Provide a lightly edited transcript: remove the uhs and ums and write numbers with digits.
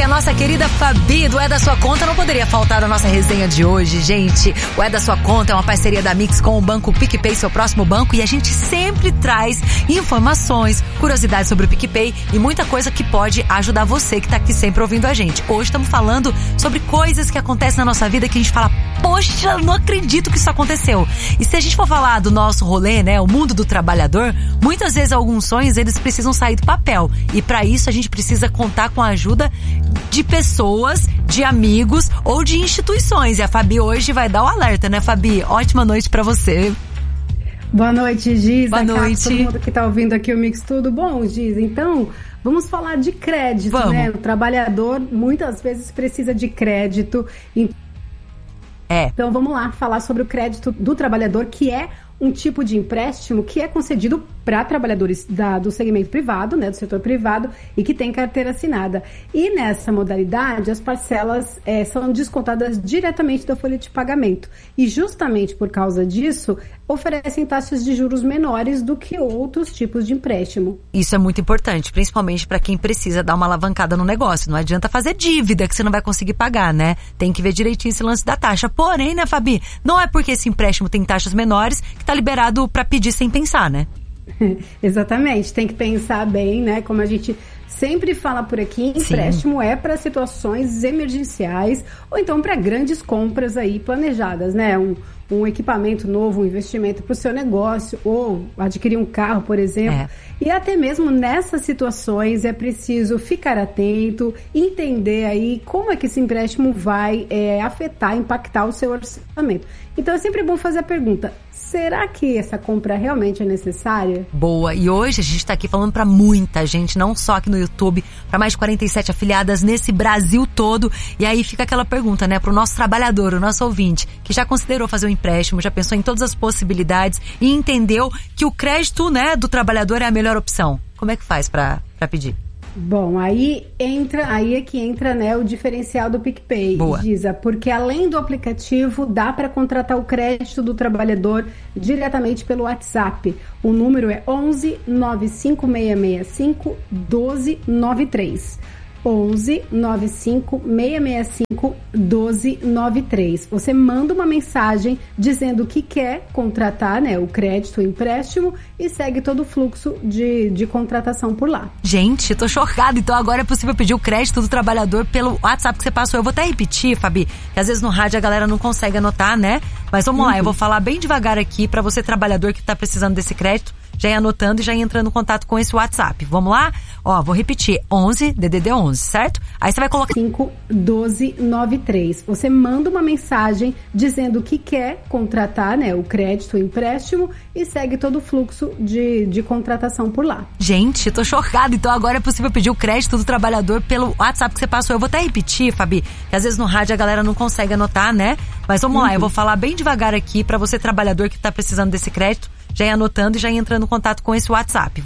a nossa querida Fabi do É da Sua Conta não poderia faltar da nossa resenha de hoje, gente. O É da Sua Conta é uma parceria da Mix com o Banco PicPay, seu próximo banco, e a gente sempre traz informações, curiosidades sobre o PicPay e muita coisa que pode ajudar você que tá aqui sempre ouvindo a gente. Hoje estamos falando sobre coisas que acontecem na nossa vida que a gente fala, poxa, não acredito que isso aconteceu. E se a gente for falar do nosso rolê, né, o mundo do trabalhador, muitas vezes alguns sonhos eles precisam sair do papel. E para isso a gente precisa contar com a ajuda de pessoas, de amigos ou de instituições. E a Fabi hoje vai dar o alerta, né, Fabi? Ótima noite pra você. Boa noite, Giz. Boa noite. Todo mundo que tá ouvindo aqui o Mix, tudo bom, Giz? Então, vamos falar de crédito, vamos. Né? O trabalhador muitas vezes precisa de crédito. Então, vamos lá falar sobre o crédito do trabalhador, que é um tipo de empréstimo que é concedido para trabalhadores do segmento privado, né, do setor privado, e que tem carteira assinada. E nessa modalidade, as parcelas são descontadas diretamente da folha de pagamento. E justamente por causa disso, oferecem taxas de juros menores do que outros tipos de empréstimo. Isso é muito importante, principalmente para quem precisa dar uma alavancada no negócio. Não adianta fazer dívida que você não vai conseguir pagar, né? Tem que ver direitinho esse lance da taxa. Porém, né, Fabi, não é porque esse empréstimo tem taxas menores que tá liberado para pedir sem pensar, né? Exatamente, tem que pensar bem, né? Como a gente sempre fala por aqui, empréstimo é para situações emergenciais ou então para grandes compras aí planejadas, né? Um equipamento novo, um investimento para o seu negócio ou adquirir um carro, por exemplo. E até mesmo nessas situações é preciso ficar atento, entender aí como é que esse empréstimo vai afetar, impactar o seu orçamento. Então é sempre bom fazer a pergunta: será que essa compra realmente é necessária? Boa, e hoje a gente tá aqui falando pra muita gente, não só aqui no YouTube, pra mais de 47 afiliadas nesse Brasil todo. E aí fica aquela pergunta, né, pro nosso trabalhador, o nosso ouvinte, que já considerou fazer um empréstimo, já pensou em todas as possibilidades e entendeu que o crédito, né, do trabalhador é a melhor opção. Como é que faz pra pedir? Bom, aí é que entra, né, o diferencial do PicPay, Giza, porque além do aplicativo, dá para contratar o crédito do trabalhador diretamente pelo WhatsApp. O número é 11 95665 1293. 11 95 665 1293. Você manda uma mensagem dizendo que quer contratar, né, o crédito, o empréstimo, e segue todo o fluxo de contratação por lá. Gente, tô chocada. Então agora é possível pedir o crédito do trabalhador pelo WhatsApp que você passou. Eu vou até repetir, Fabi, que às vezes no rádio a galera não consegue anotar, né? Mas vamos lá, eu vou falar bem devagar aqui pra você, trabalhador que tá precisando desse crédito, já ir anotando e já ir entrando em contato com esse WhatsApp. Vamos lá? Ó, vou repetir. 11, DDD 11, certo? Aí você vai colocar 5 1293. Você manda uma mensagem dizendo que quer contratar, né, o crédito, o empréstimo, e segue todo o fluxo de contratação por lá. Gente, tô chocada. Então agora é possível pedir o crédito do trabalhador pelo WhatsApp que você passou. Eu vou até repetir, Fabi, que às vezes no rádio a galera não consegue anotar, né? Mas vamos lá, eu vou falar bem devagar aqui pra você, trabalhador que tá precisando desse crédito, já ir anotando e já ir entrando em contato com esse WhatsApp.